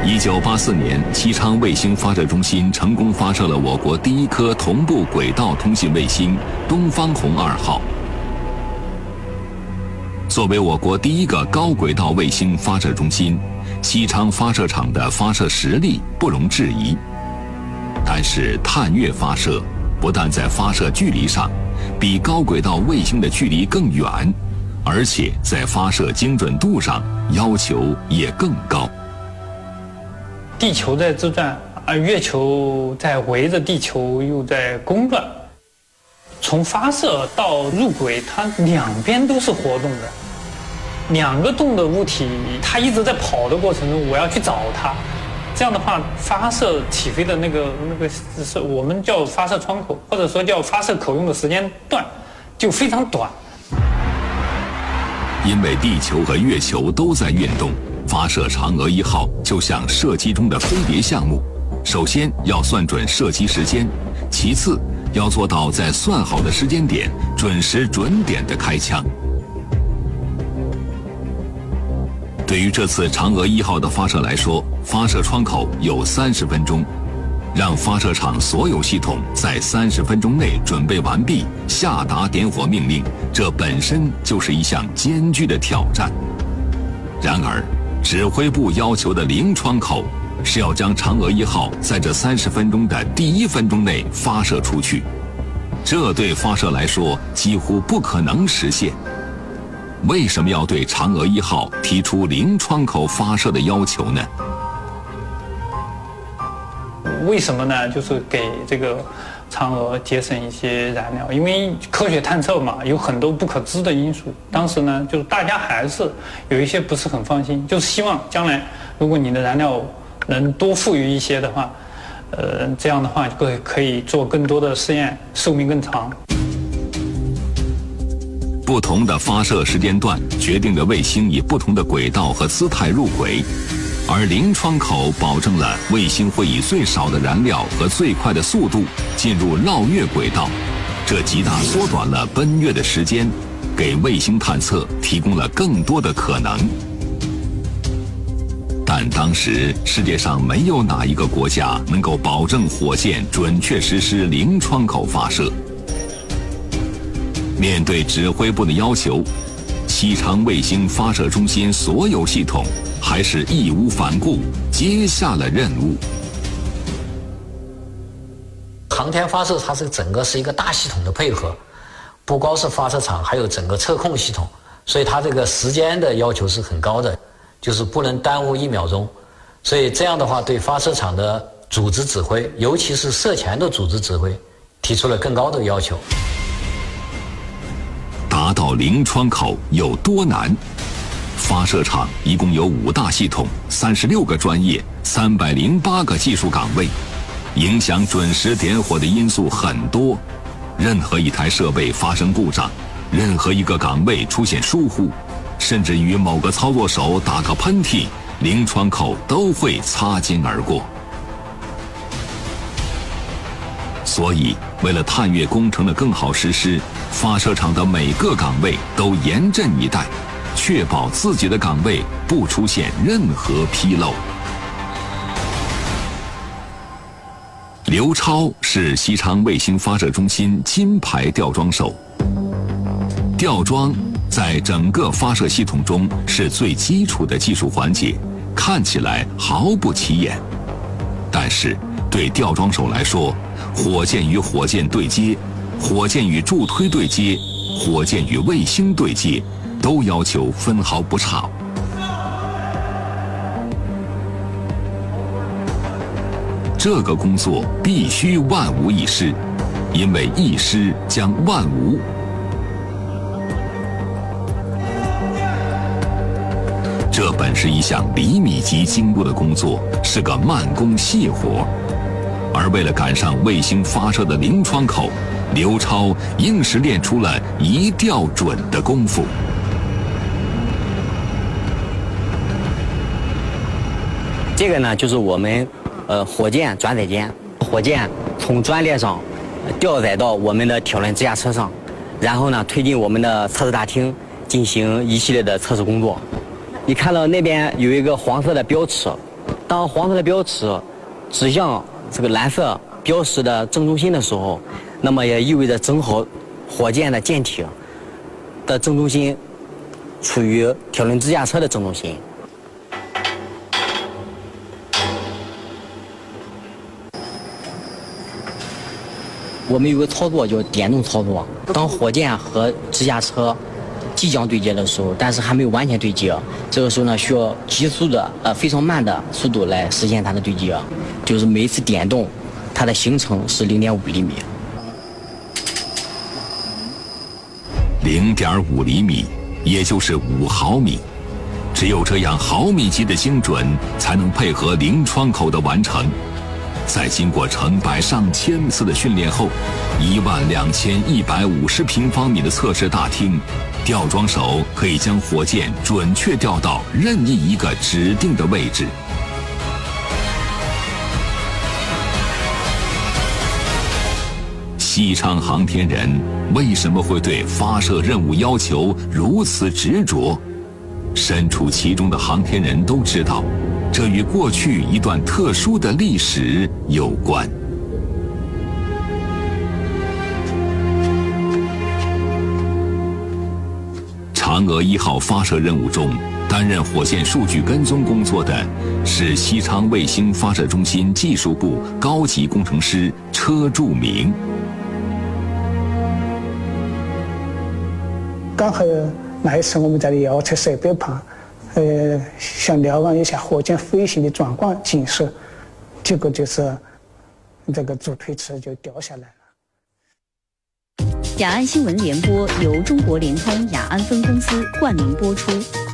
1984年，西昌卫星发射中心成功发射了我国第一颗同步轨道通信卫星“东方红2号”。作为我国第一个高轨道卫星发射中心，西昌发射场的发射实力不容置疑。但是，探月发射不但在发射距离上比高轨道卫星的距离更远，而且在发射精准度上要求也更高。 地球在自转，月球在围着地球又在公转。从发射到入轨，它两边都是活动的。两个动的物体，它一直在跑的过程中，我要去找它。这样的话，发射起飞的那个是我们叫发射窗口，或者说叫发射可用的时间段，就非常短。 因为地球和月球都在运动，发射嫦娥1号就像射击中的飞碟项目。首先要算准射击时间，其次要做到在算好的时间点准时准点的开枪。对于这次嫦娥1号的发射来说，发射窗口有30分钟，让发射场所有系统在30分钟内准备完毕，下达点火命令，这本身就是一项艰巨的挑战。然而，指挥部要求的零窗口是要将嫦娥1号在这30分钟的第1分钟内发射出去，这对发射来说几乎不可能实现。为什么要对嫦娥1号提出零窗口发射的要求呢？ 为什么呢？就是给这个嫦娥节省一些燃料，因为科学探测嘛，有很多不可知的因素。当时呢，就是大家还是有一些不是很放心，就是希望将来如果你的燃料能多富裕一些的话，这样的话可以做更多的试验，寿命更长。 不同的发射时间段决定着卫星以不同的轨道和姿态入轨，而零窗口保证了卫星会以最少的燃料和最快的速度进入绕月轨道，这极大缩短了奔月的时间，给卫星探测提供了更多的可能。但当时世界上没有哪一个国家能够保证火箭准确实施零窗口发射。面对指挥部的要求，西昌卫星发射中心所有系统还是义无反顾接下了任务。 航天发射它整个是一个大系统的配合，不光是发射场，还有整个测控系统，所以它这个时间的要求是很高的，就是不能耽误1秒钟。所以这样的话，对发射场的组织指挥，尤其是射前的组织指挥，提出了更高的要求。 达到零窗口有多难？发射场一共有5大系统，36个专业，308个技术岗位，影响准时点火的因素很多。任何一台设备发生故障，任何一个岗位出现疏忽，甚至于某个操作手打个喷嚏，零窗口都会擦肩而过。所以，为了探月工程的更好实施，发射场的每个岗位都严阵以待，确保自己的岗位不出现任何纰漏。刘超是西昌卫星发射中心金牌吊装手。吊装在整个发射系统中是最基础的技术环节，看起来毫不起眼，但是对吊装手来说，火箭与火箭对接，火箭与助推对接，火箭与卫星对接，都要求分毫不差。这个工作必须万无一失，因为一失将万无。这本是一项厘米级精度的工作，是个慢工细活。而为了赶上卫星发射的零窗口，刘超硬是练出了一吊准的功夫。 这个呢，就是我们火箭转载间，火箭从转列上吊载到我们的铁轮支架车上，然后呢推进我们的测试大厅进行一系列的测试工作。你看到那边有一个黄色的标尺， 当黄色的标尺指向这个蓝色标识的正中心的时候，那么也意味着正好火箭的舰体的正中心处于铁轮支架车的正中心。我们有个操作叫点动操作，当火箭和支架车即将对接的时候，但是还没有完全对接，这个时候呢需要急速的非常慢的速度来实现它的对接，就是每一次点动，它的行程是0.5厘米。 0.5厘米，也就是5毫米。只有这样毫米级的精准，才能配合零窗口的完成。在经过成百上千次的训练后，12150平方米的测试大厅，吊装手可以将火箭准确吊到任意一个指定的位置。西昌航天人为什么会对发射任务要求如此执着？身处其中的航天人都知道，这与过去一段特殊的历史有关。嫦娥1号发射任务中，担任火箭数据跟踪工作的是西昌卫星发射中心技术部高级工程师车柱明。 刚好那一次我们在遥测设备旁，想瞭望一下火箭飞行的状况景色，结果就是这个主推迟就掉下来了。 雅安新闻联播由中国联通雅安分公司冠名播出。